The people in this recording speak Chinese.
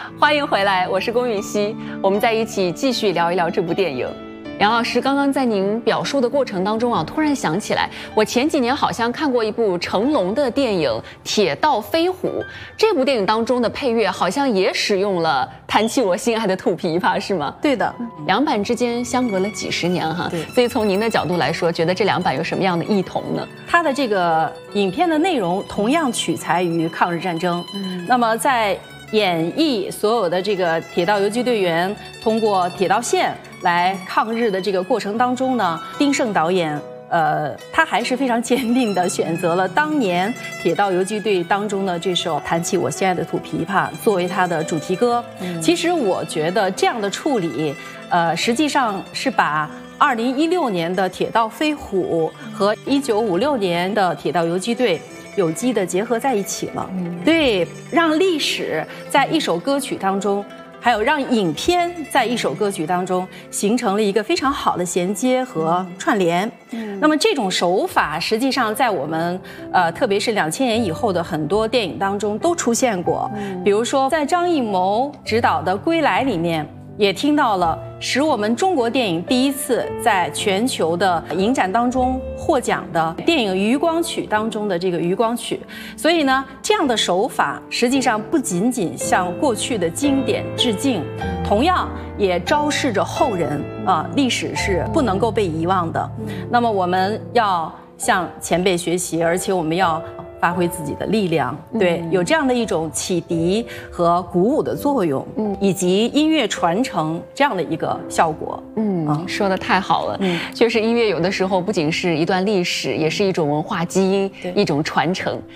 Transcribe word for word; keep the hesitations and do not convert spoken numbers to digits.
欢迎回来，我是龚允熙，我们在一起继续聊一聊这部电影。杨老师，刚刚在您表述的过程当中啊，突然想起来，我前几年好像看过一部成龙的电影《铁道飞虎》，这部电影当中的配乐好像也使用了《弹起我心爱的土琵琶》，是吗？ 对的， 两版之间相隔了几十年哈，对。所以从您的角度来说，觉得这两版有什么样的异同呢？ 它的这个影片的内容同样取材于抗日战争，嗯，那么在演绎所有的这个铁道游击队员通过铁道线来抗日的这个过程当中呢，丁晟导演，呃，他还是非常坚定地选择了当年铁道游击队当中的这首《弹起我心爱的土琵琶》作为他的主题歌。嗯、其实我觉得这样的处理，呃，实际上是把二零一六年的铁道飞虎和一九五六年的铁道游击队有机的结合在一起了，嗯，对，让历史在一首歌曲当中，还有让影片在一首歌曲当中形成了一个非常好的衔接和串联。嗯，那么这种手法实际上在我们呃，特别是两千年以后的很多电影当中都出现过，嗯，比如说在张艺谋执导的《归来》里面。也听到了使我们中国电影第一次在全球的影展当中获奖的电影《余光曲》当中的这个《余光曲》，所以呢，这样的手法实际上不仅仅向过去的经典致敬，同样也昭示着后人啊，历史是不能够被遗忘的。那么我们要向前辈学习，而且我们要发挥自己的力量，对，有这样的一种启迪和鼓舞的作用，嗯，以及音乐传承这样的一个效果。 嗯，啊、说的太好了。嗯，确实，音乐有的时候不仅是一段历史，也是一种文化基因，一种传承。